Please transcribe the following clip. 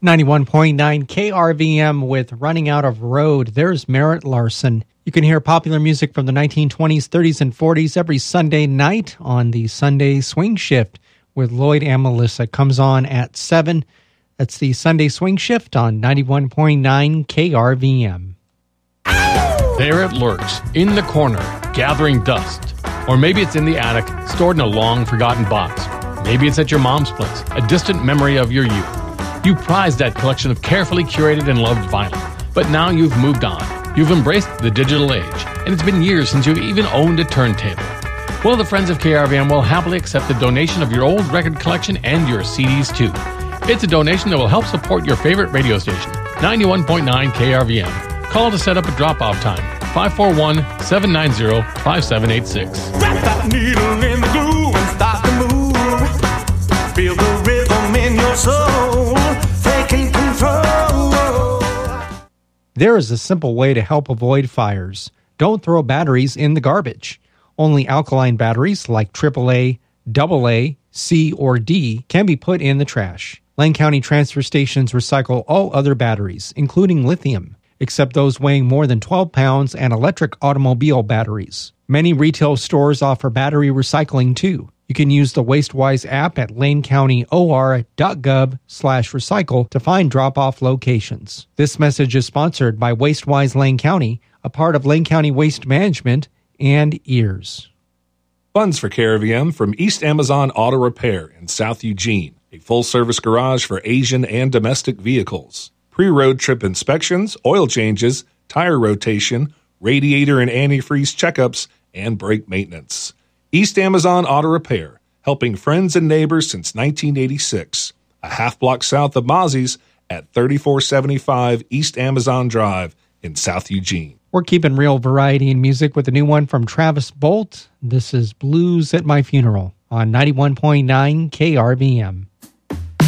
91.9 KRVM with Running Out of Road. There's Merritt Larson. You can hear popular music from the 1920s, 30s, and 40s every Sunday night on the Sunday Swing Shift with Lloyd and Melissa. Comes on at 7. That's the Sunday Swing Shift on 91.9 KRVM. There it lurks, in the corner, gathering dust. Or maybe it's in the attic, stored in a long-forgotten box. Maybe it's at your mom's place, a distant memory of your youth. You prized that collection of carefully curated and loved vinyl, but now you've moved on. You've embraced the digital age, and it's been years since you've even owned a turntable. Well, the friends of KRVM will happily accept the donation of your old record collection and your CDs, too. It's a donation that will help support your favorite radio station, 91.9 KRVM. Call to set up a drop-off time, 541-790-5786. Wrap that needle in the glue and start to move. Feel the rhythm in your soul. Taking control. There is a simple way to help avoid fires. Don't throw batteries in the garbage. Only alkaline batteries like AAA, AA, C, or D can be put in the trash. Lane County transfer stations recycle all other batteries, including lithium, except those weighing more than 12 pounds and electric automobile batteries. Many retail stores offer battery recycling too. You can use the WasteWise app at lanecountyor.gov/recycle to find drop-off locations. This message is sponsored by WasteWise Lane County, a part of Lane County Waste Management, and EARS. Funds for KRVM from East Amazon Auto Repair in South Eugene, a full-service garage for Asian and domestic vehicles. Pre-road trip inspections, oil changes, tire rotation, radiator and antifreeze checkups, and brake maintenance. East Amazon Auto Repair, helping friends and neighbors since 1986. A half block south of Mozzie's at 3475 East Amazon Drive in South Eugene. We're keeping real variety in music with a new one from Travis Bolt. This is Blues at My Funeral on 91.9 KRVM.